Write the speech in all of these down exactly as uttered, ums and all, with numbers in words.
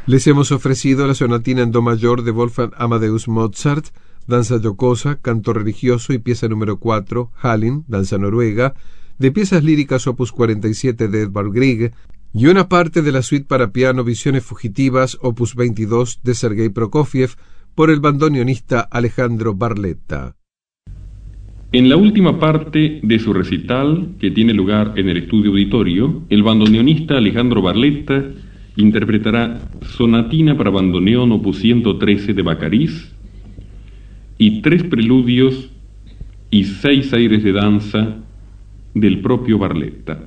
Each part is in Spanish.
Les hemos ofrecido la sonatina en do mayor de Wolfgang Amadeus Mozart, danza jocosa, canto religioso y pieza número cuatro, Hallin, danza noruega, de piezas líricas opus cuarenta y siete de Edvard Grieg, y una parte de la suite para piano Visiones fugitivas opus veintidós de Sergei Prokofiev por el bandoneonista Alejandro Barletta. En la última parte de su recital, que tiene lugar en el estudio auditorio, el bandoneonista Alejandro Barletta interpretará Sonatina para bandoneón opus ciento trece de Baccaris y tres preludios y seis aires de danza del propio Barletta.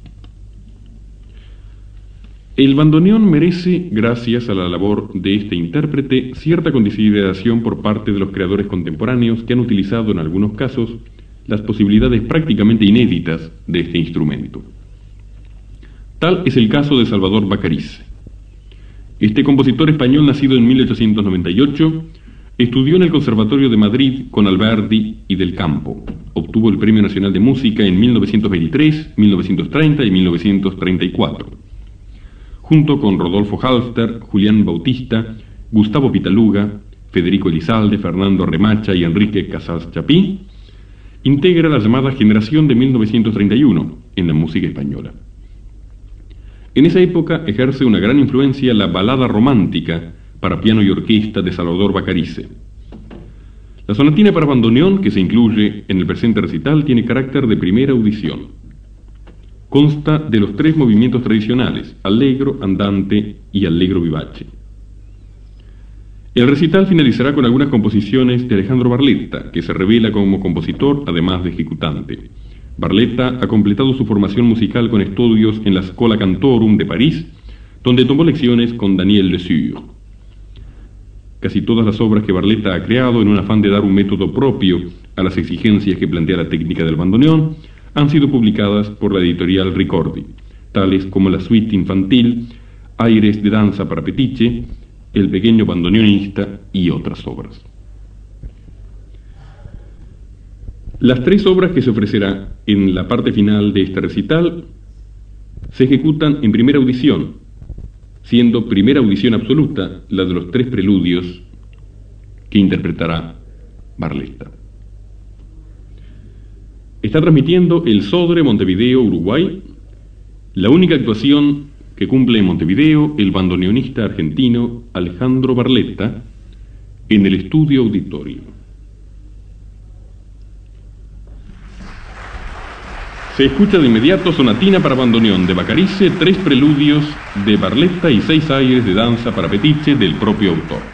El bandoneón merece, gracias a la labor de este intérprete, cierta consideración por parte de los creadores contemporáneos que han utilizado en algunos casos las posibilidades prácticamente inéditas de este instrumento. Tal es el caso de Salvador Baccaris. Este compositor español, nacido en mil ochocientos noventa y ocho, estudió en el Conservatorio de Madrid con Alberdi y del Campo. Obtuvo el Premio Nacional de Música en mil novecientos veintitrés, mil novecientos treinta y mil novecientos treinta y cuatro. Junto con Rodolfo Halster, Julián Bautista, Gustavo Pitaluga, Federico Elizalde, Fernando Remacha y Enrique Casals Chapí, integra la llamada generación de mil novecientos treinta y uno en la música española. En esa época ejerce una gran influencia la balada romántica para piano y orquesta de Salvador Baccaris. La sonatina para bandoneón, que se incluye en el presente recital, tiene carácter de primera audición. Consta de los tres movimientos tradicionales, allegro, andante y allegro vivace. El recital finalizará con algunas composiciones de Alejandro Barletta, que se revela como compositor además de ejecutante. Barletta ha completado su formación musical con estudios en la Schola Cantorum de París, donde tomó lecciones con Daniel Lesure. Casi todas las obras que Barletta ha creado, en un afán de dar un método propio a las exigencias que plantea la técnica del bandoneón, han sido publicadas por la editorial Ricordi, tales como la suite infantil, Aires de danza para Petiche, El pequeño bandoneonista y otras obras. Las tres obras que se ofrecerá en la parte final de este recital se ejecutan en primera audición, siendo primera audición absoluta la de los tres preludios que interpretará Barletta. Está transmitiendo el Sodre Montevideo, Uruguay, la única actuación que cumple en Montevideo el bandoneonista argentino Alejandro Barletta en el estudio auditorio. Se escucha de inmediato Sonatina para bandoneón de Baccaris, tres preludios de Barletta y seis aires de danza para Petiche del propio autor.